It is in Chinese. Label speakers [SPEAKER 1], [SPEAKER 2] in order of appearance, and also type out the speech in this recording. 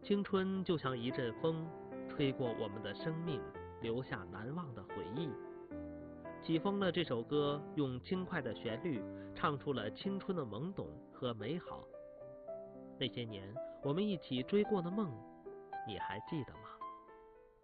[SPEAKER 1] 青春就像一阵风，吹过我们的生命，留下难忘的回忆。起风了这首歌用轻快的旋律唱出了青春的懵懂和美好。那些年我们一起追过的梦，你还记得吗？